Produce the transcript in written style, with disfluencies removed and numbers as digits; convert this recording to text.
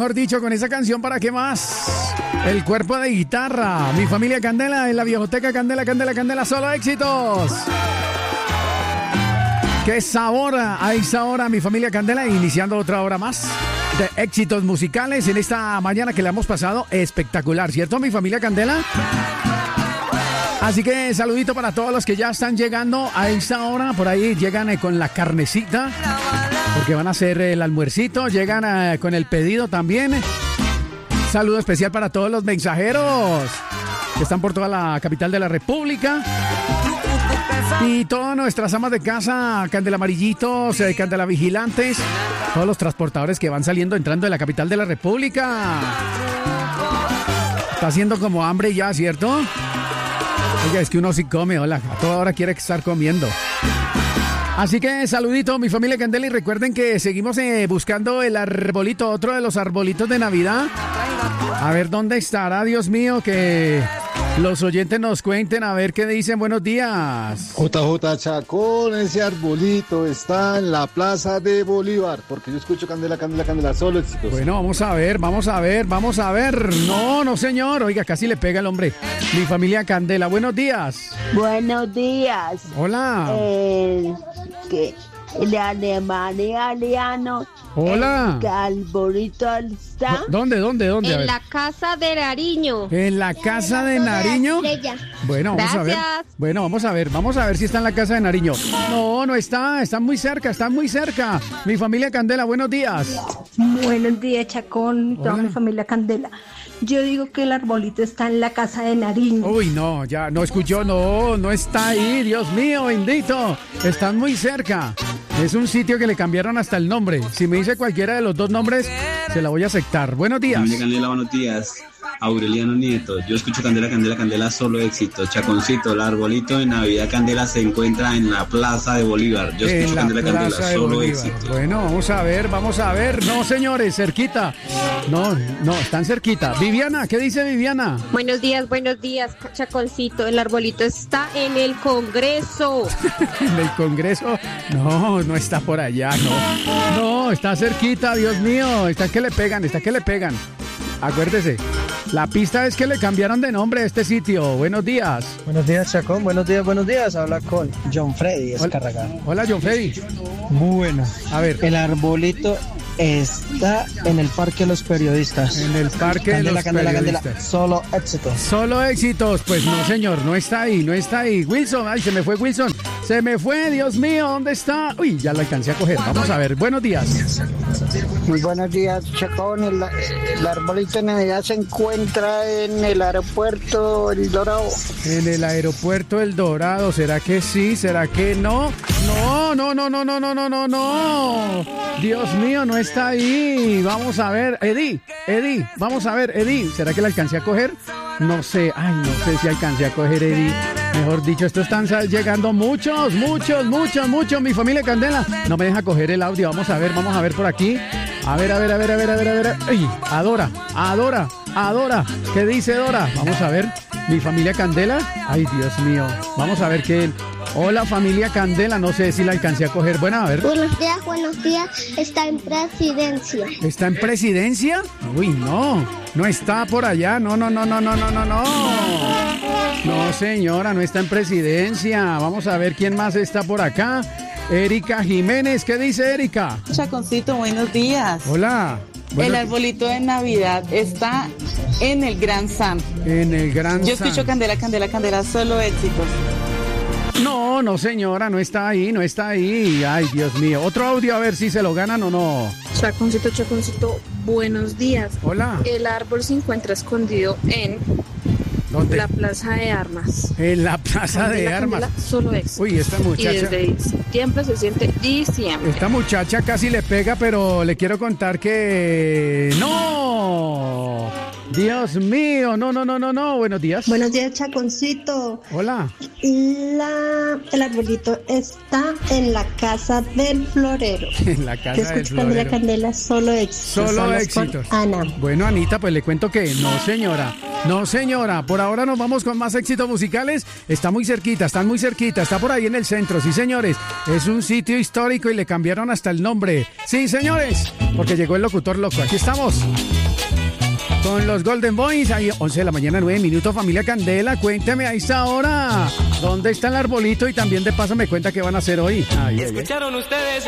mejor dicho, con esa canción, ¿para qué más? El cuerpo de guitarra. Mi familia Candela en la Viejoteca Candela, Candela, Candela, solo éxitos. ¡Qué sabor a esa hora, mi familia Candela! Iniciando otra hora más de éxitos musicales en esta mañana que le hemos pasado espectacular, ¿cierto, mi familia Candela? Así que saludito para todos los que ya están llegando a esta hora. Por ahí llegan con la carnecita, porque van a hacer el almuercito. Llegan con el pedido también. Saludo especial para todos los mensajeros que están por toda la capital de la República. Y todas nuestras amas de casa, Candela Amarillitos, Candela Vigilantes, todos los transportadores que van saliendo, entrando de la capital de la República. Está haciendo como hambre ya, ¿cierto? Oiga, es que uno sí come, hola, a toda hora quiere estar comiendo. Así que saludito, mi familia Candela, y recuerden que seguimos buscando el arbolito, otro de los arbolitos de Navidad. A ver dónde estará, Dios mío, que los oyentes nos cuenten, a ver qué dicen. Buenos días. JJ Chacón, ese arbolito está en la Plaza de Bolívar, porque yo escucho Candela, Candela, Candela, solo éxitos. Bueno, vamos a ver. No, señor, oiga, casi le pega el hombre. Mi familia Candela, buenos días. Buenos días. Hola. El Alemania Aliano. Hola. El arbolito está. ¿Dónde? En la casa de Nariño. ¿En la casa de Nariño? Bueno, vamos a ver. Bueno, vamos a ver si está en la casa de Nariño. No está muy cerca. Mi familia Candela, buenos días. Buenos días, Chacón, toda mi familia Candela. Yo digo que el arbolito está en la casa de Nariño. Uy, no, ya no escuchó, no está ahí, Dios mío, bendito. Están muy cerca. Es un sitio que le cambiaron hasta el nombre. Si me dice cualquiera de los dos nombres, se la voy a aceptar. Buenos días. Candela, buenos días. Aureliano Nieto, yo escucho Candela, Candela, Candela, solo éxito. Chaconcito, el arbolito de Navidad Candela se encuentra en la Plaza de Bolívar. Yo escucho Candela, Candela, solo éxito. Bueno, vamos a ver. No, señores, cerquita. No, están cerquita. Viviana, ¿qué dice Viviana? Buenos días, Chaconcito. El arbolito está en el Congreso. ¿En el Congreso? No está por allá, no, está cerquita, Dios mío. Está que le pegan. Acuérdese, la pista es que le cambiaron de nombre a este sitio. Buenos días. Buenos días, Chacón. Buenos días. Habla con John Freddy Escarraga. Hola, John Freddy. Bueno. A ver. El arbolito está en el Parque de los Periodistas. En el Parque de los Periodistas. Candela. Solo éxitos. Solo éxitos. Pues no, señor, no está ahí. Wilson, ay, se me fue Wilson. Se me fue, Dios mío, ¿dónde está? Uy, ya lo alcancé a coger. Vamos a ver. Buenos días. Muy buenos días, Chacón. El arbolito de Navidad se encuentra en el aeropuerto El Dorado. En el aeropuerto El Dorado. ¿Será que sí? ¿Será que no? No. Dios mío, no está ahí. Vamos a ver. Eddie. Vamos a ver, Eddie. ¿Será que la alcancé a coger? No sé si alcancé a coger, Eddie. Mejor dicho, estos están llegando muchos. Mi familia Candela no me deja coger el audio. Vamos a ver por aquí. A ver. Ay, Adora. ¿Qué dice Dora? Vamos a ver. Mi familia Candela. Ay, Dios mío. Vamos a ver qué. Hola, familia Candela. No sé si la alcancé a coger. Bueno, a ver. Buenos días. Está en presidencia. ¿Está en presidencia? Uy, no está por allá. No, señora, no está en presidencia. Vamos a ver quién más está por acá. Erika Jiménez, ¿qué dice Erika? Chaconcito, buenos días. Hola. El arbolito de Navidad está en el Gran San. En el Gran San. Yo escucho Candela, Candela, Candela, solo éxitos. No, señora, no está ahí. Ay, Dios mío. Otro audio, a ver si se lo ganan o no. Chaconcito, buenos días. Hola. El árbol se encuentra escondido en... ¿Dónde? La Plaza de Armas. En la Plaza de Armas. Solo éxito. Uy, esta muchacha. Y desde siempre se siente diciembre. Esta muchacha casi le pega, pero le quiero contar que... ¡No! Dios mío, no. Buenos días. Buenos días, Chaconcito. Hola. El arbolito está en la casa del florero. En la casa del florero. Candela, solo éxitos. Solo éxitos. Ana. Bueno, Anita, pues le cuento que no, señora. Por ahora nos vamos con más éxitos musicales. Están muy cerquita. Está por ahí en el centro. Sí, señores. Es un sitio histórico y le cambiaron hasta el nombre. Sí, señores. Porque llegó el locutor loco. Aquí estamos. con los Golden Boys. Ahí 11 de la mañana, 9 minutos, familia Candela. Cuénteme a esta hora dónde está el arbolito y también de paso me cuenta qué van a hacer hoy. ¿Escucharon ustedes